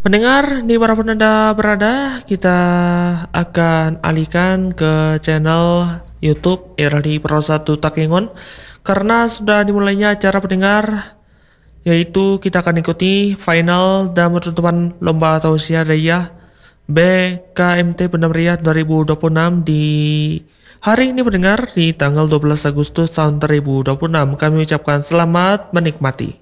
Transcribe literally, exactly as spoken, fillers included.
Pendengar di para penanda berada, kita akan alihkan ke channel YouTube R D Pro satu Takengon karena sudah dimulainya acara pendengar, yaitu kita akan ikuti final dan penutupan lomba tausiah daya B K M T Banda Meriah dua ribu dua puluh enam di hari ini pendengar di tanggal dua belas Agustus tahun dua ribu dua puluh enam. Kami ucapkan selamat menikmati.